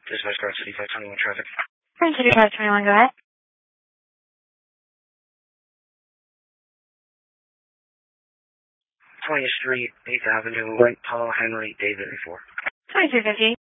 Dispatch Guard City 521 traffic. From City 521, go ahead. 20th Street, 8th Avenue, Paul Henry David before. 2350.